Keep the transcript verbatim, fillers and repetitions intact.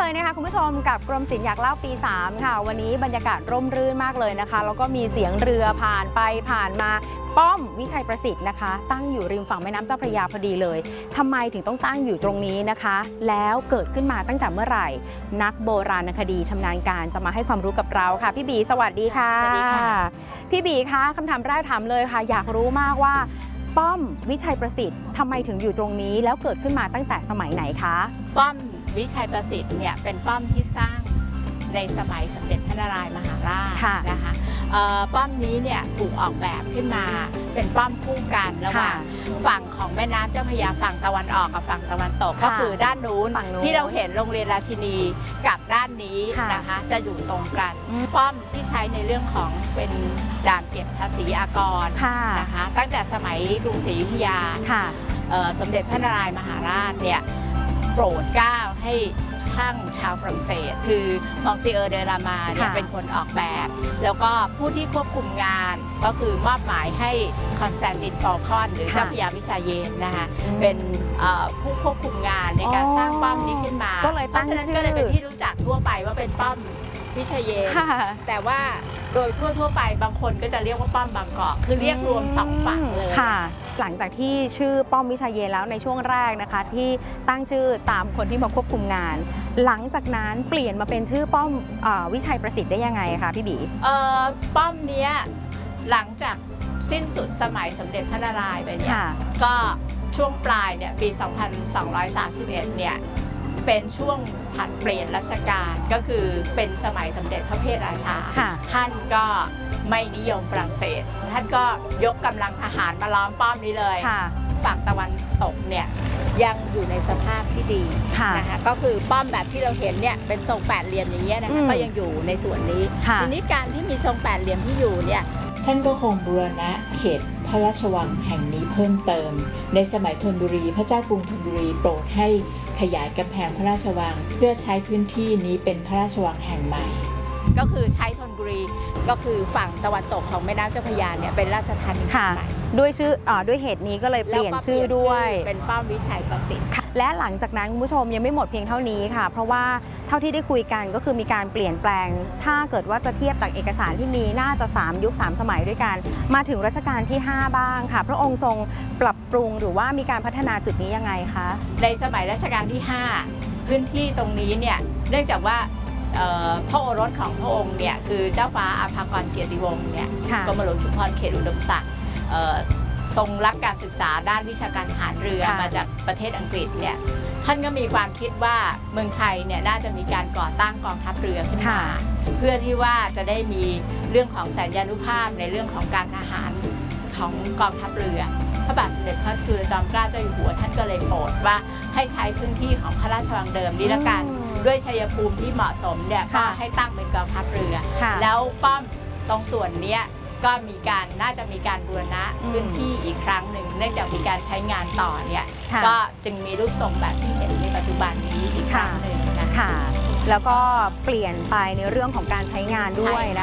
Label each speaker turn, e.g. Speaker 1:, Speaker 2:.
Speaker 1: ยนะคะคุณผู้ชมกับกรมศิลป์อยากเล่าปีสามค่ะวันนี้บรรยากาศร่มรื่นมากเลยนะคะแล้วก็มีเสียงเรือผ่านไปผ่านมาป้อมวิชัยประสิทธิ์นะคะตั้งอยู่ริมฝั่งแม่น้ำเจ้าพระยาพอดีเลยทำไมถึงต้องตั้งอยู่ตรงนี้นะคะแล้วเกิดขึ้นมาตั้งแต่เมื่อไหร่นักโบราณคดีชำนาญการจะมาให้ความรู้กับเราค่ะพี่บีสวัสดีค่ะสวัสดีค่ะพี่บีคะคำถามแรกถามเลยค่ะอยากรู้มากว่าป้อมวิชัยประสิทธิ์ทำไมถึงอยู่ตรงนี้แล้วเกิดขึ้นมาตั้งแต่สมัยไหนคะ
Speaker 2: ป้อมวิชัยประสิทธิ์เนี่ยเป็นป้อมที่สร้างในสมัยสมเด็จพระนารายณ์มหาราชนะคะป้อมนี้เนี่ยถูกออกแบบขึ้นมาเป็นป้อมคู่กันระหว่างฝั่งของแม่น้ำเจ้าพระยาฝั่งตะวันออกกับฝั่งตะวันตกก็คือด้านนู้นที่เราเห็นโรงเรียนราชินีกับด้านนี้นะคะจะอยู่ตรงกันป้อมที่ใช้ในเรื่องของเป็นด่านเก็บภาษีอากรนะคะตั้งแต่สมัยกรุงศรีอยุธยาสมเด็จพระนารายณ์มหาราชเนี่ยโปรดเกล้าให้ช่างชาวฝรั่งเศสคือมองซีเออร์เดลามาเนี่ยเป็นคนออกแบบแล้วก็ผู้ที่ควบคุมงานก็คือมอบหมายให้คอนสแตนตินฟอลคอนหรือเจ้าพระยาวิชาเยนนะคะเป็นผู้ควบคุมงานในการสร้างป้อมนี้ขึ้นมาเพราะฉะนั้นก็เลยเป็นที่รู้จักทั่วไปว่าเป็นป้อมวิชาเยนแต่ว่าโดยทั่วๆไปบางคนก็จะเรียกว่าป้อมบางกอกคือเรียกรวมสองฝั่งเลย
Speaker 1: ค่ะหลังจากที่ชื่อป้อมวิชาเยนแล้วในช่วงแรกนะคะที่ตั้งชื่อตามคนที่มาควบคุมงานหลังจากนั้นเปลี่ยนมาเป็นชื่อป้อมวิชัยประสิทธิ์ได้ยังไงคะพี่บี
Speaker 2: ป้อมนี้หลังจากสิ้นสุดสมัยสมเด็จพระนารายณ์ไปเนี่ยก็ช่วงปลายเนี่ยปี สองพันสองร้อยสามสิบเอ็ด เนี่ยเป็นช่วงผันเปลี่ยนรัชกาลก็คือเป็นสมัยสมเด็จพระเพทราชาท่านก็ไม่นิยมฝรั่งเศสท่านก็ยกกำลังทหารมาล้อมป้อมนี้เลยฝั่งตะวันตกเนี่ยยังอยู่ในสภาพที่ดีนะคะก็คือป้อมแบบที่เราเห็นเนี่ยเป็นทรงแปดเหลี่ยมอย่างเงี้ยนะคะก็ยังอยู่ในส่วนนี้ทีนี้การที่มีทรงแปดเหลี่ยมที่อยู่เนี่ยท่านก็คงบูรณะเขตพระราชวังแห่งนี้เพิ่มเติมในสมัยธนบุรีพระเจ้ากรุงธนบุรีโปรดให้ขยายกำแพงพระราชวังเพื่อใช้พื้นที่นี้เป็นพระราชวังแห่งใหม่ก็คือใช้ธนบุรีก็คือฝั่งตะวันตกของแม่น้ำเจ้าพระยาเนี่ยเป็นราชธานีใหม่
Speaker 1: ด้วยชื่ออด้วยเหตุนี้ก็เลยเปลี่ยนชื่อด้วย
Speaker 2: เป็นป้อมวิชัยประสิทธิ์
Speaker 1: และหลังจากนั้นคุณผู้ชมยังไม่หมดเพียงเท่านี้ค่ะเพราะว่าเท่าที่ได้คุยกันก็คือมีการเปลี่ยนแปลงถ้าเกิดว่าจะเทียบจากเอกสารที่มีน่าจะสามยุคสามสมัยด้วยกันมาถึงรัชกาลที่ห้าบ้างค่ะพระองค์ทรงปรับปรุงหรือว่ามีการพัฒนาจุดนี้ยังไงคะ
Speaker 2: ในสมัยรัชกาลที่ห้าพื้นที่ตรงนี้เนี่ยเนื่องจากว่าพระโอรสของพระองค์เนี่ยคือเจ้าฟ้าอาภากรเกียรติวงศ์เนี่ยกรมหลวงชุมพรเขตอุดมศักดิ์ทรงรับการศึกษาด้านวิชาการทหารเรือมาจากประเทศอังกฤษเนี่ยท่านก็มีความคิดว่าเมืองไทยเนี่ยน่าจะมีการก่อตั้งกองทัพเรือขึ้นมาเพื่อที่ว่าจะได้มีเรื่องของสัญญานุภาพในเรื่องของการทหารของกองทัพเรือพระบาทสมเด็จพระจุลจอมเกล้าเจ้าอยู่หัวท่านก็เลยโปรดว่าให้ใช้พื้นที่ของพระราชวังเดิมนี้ละกันด้วยชัยภูมิที่เหมาะสมเนี่ยก็ให้ตั้งเป็นกองทัพเรือแล้วป้อมตรงส่วนนี้ก็มีการน่าจะมีการบูรณะพื้นที่อีกครั้งหนึ่งเนื่องจากมีการใช้งานต่อเนี่ยก็จึงมีรูปทรงแบบที่เห็นในปัจจุบันนี้อีกครั้งหนึ่งนะคะ
Speaker 1: แล้วก็เปลี่ยนไปในเรื่องของการใช้งานด้วยนะ